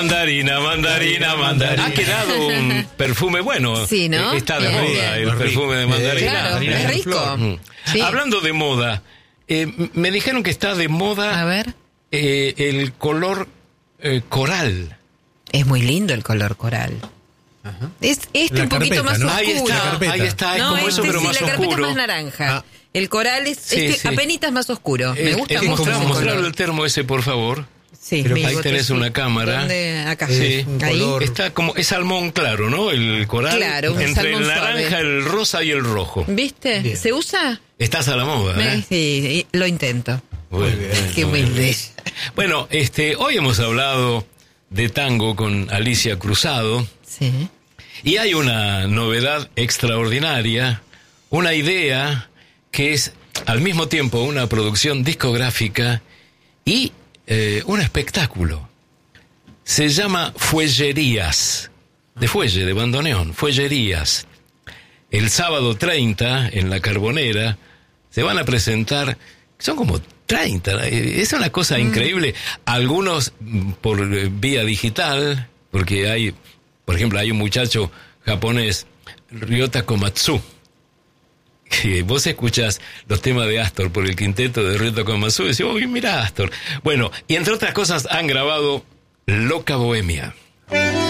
Mandarina, mandarina, mandarina. Ha quedado un perfume bueno. Sí, ¿no? Está de Bien, moda bien. el perfume de mandarina. Claro, es rico. Sí. Hablando de moda, me dijeron que está de moda A ver. el color coral. Es muy lindo el color coral. Ajá. Es La un poquito carpeta, más ¿no? oscuro. Ahí está, es No, como eso, pero sí, más la carpeta oscuro. es más naranja. Ah. El coral es Sí, sí. apenitas más oscuro. Me gusta mucho ese Mostrarlo color. el termo ese, por favor. Sí, Pero mi ahí botecito. tenés una cámara. ¿Dónde? Acá. Sí. Un Ahí. color. Está como, es salmón claro, ¿no? El coral. Claro, un entre salmón el naranja, suave. el rosa y el rojo. ¿Viste? Bien. ¿Se usa? Estás a la moda, ¿eh? Sí, lo intento. Bueno, Qué humilde. Bueno, hoy hemos hablado de tango con Alicia Cruzado Sí. y hay una novedad extraordinaria, una idea que es al mismo tiempo una producción discográfica y un espectáculo. Se llama Fuellerías, de fuelle, de bandoneón, Fuellerías. El sábado 30 en La Carbonera se van a presentar, son como 30, es una cosa increíble. Algunos por vía digital, porque hay, por ejemplo, hay un muchacho japonés, Ryota Komatsu, que vos escuchás los temas de Astor por el quinteto de Ryota Komatsu y decís, uy, mira Astor. Bueno, y entre otras cosas han grabado Loca Bohemia.